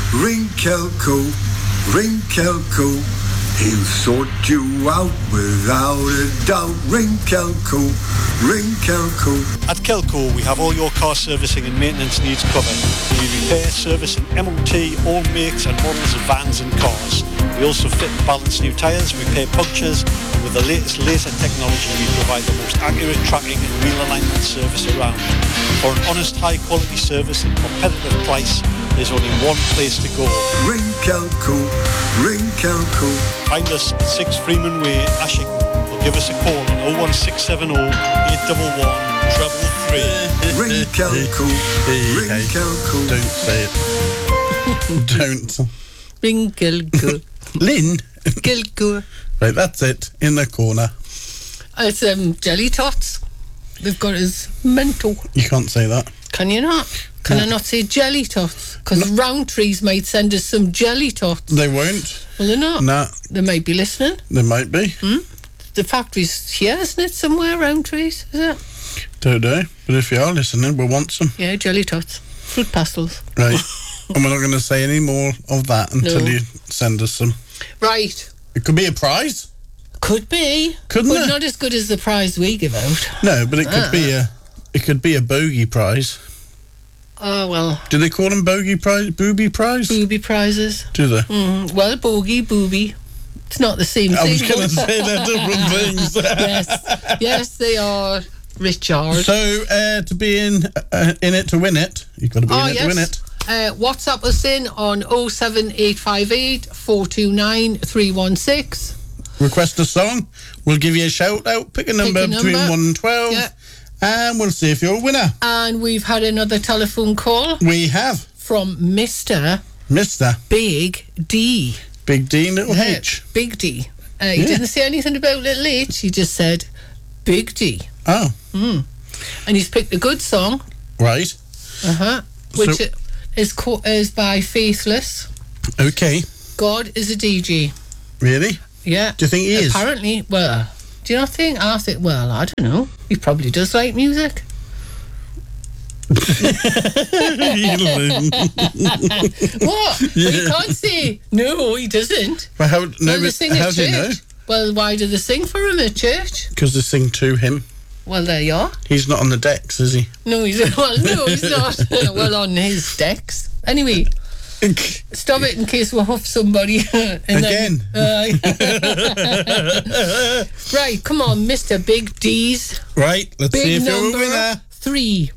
ring Kelco, ring Kelco. He'll sort you out without a doubt. Ring Kelco, ring Kelco. At Kelco, we have all your car servicing and maintenance needs covered. We repair, service and MOT all makes and models of vans and cars. We also fit and balance new tyres, repair punctures, and with the latest laser technology, we provide the most accurate tracking and wheel alignment service around. For an honest, high-quality service and competitive price, there's only one place to go. Ring Kelco, ring Kelco. Find us at 6 Freeman Way, Ashington, or give us a call on 01670 811 333. Ring Kelco, ring Kelco. Don't say it. Don't. Ring Kelco. Lynn. Kelco. Right, that's it. In the corner. It's Jelly Tots. They've got his mental. You can't say that. Can you not? Can I not say Jelly Tots? Because Roundtrees might send us some Jelly Tots. They won't. Well, they're not. Nah. They might be listening. They might be. The factory's here, isn't it? Somewhere, Roundtrees, is it? Don't know. But if you are listening, we'll want some. Yeah, Jelly Tots. Fruit pastels. Right. And we're not going to say any more of that until you send us some. Right. It could be a prize. Could be. Couldn't but it? not as good as the prize we give out. No, but it could be a bogey prize. Oh, well. Do they call them bogey prize? Booby prize? Booby prizes. Do they? Well, booby. It's not the same thing. I was going to say they're different things. Yes, they are, Richard. So, to be in it to win it, you've got to be in it to win it. WhatsApp us in on 07858 429 316. Request a song. We'll give you a shout out. Pick a number between 1 and 12. Yeah. And we'll see if you're a winner. And we've had another telephone call. We have. From Mr. Big D. Big D, little H. Big D. He didn't say anything about little H. He just said Big D. Oh. And he's picked a good song. Right. Which is by Faithless. Okay. God is a DJ. Really? Yeah. Do you think he is? Apparently, well, do you not think? I think, well, I don't know. He probably does like music. What? Yeah. You can't say, no, he doesn't. Well, They sing at how do you know? church. Well, why do they sing for him at church? Because they sing to him. Well, there you are. He's not on the decks, is he? No, he's not. Well, on his decks. Anyway, stop it in case we huff somebody. Again. Right, come on, Mr. Big D's. Right, let's see if you're a winner. 3.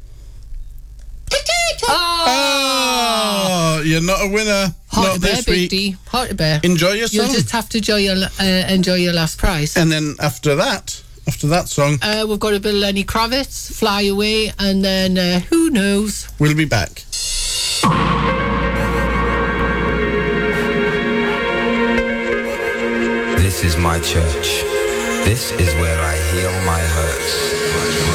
Oh, you're not a winner. Hot not to bear, this Big week. D. Hot to bear. Enjoy your song. You'll just have to enjoy your last prize. And then after that song, we've got a bit of Lenny Kravitz, Fly Away, and then who knows? We'll be back. This is my church. This is where I heal my hurts.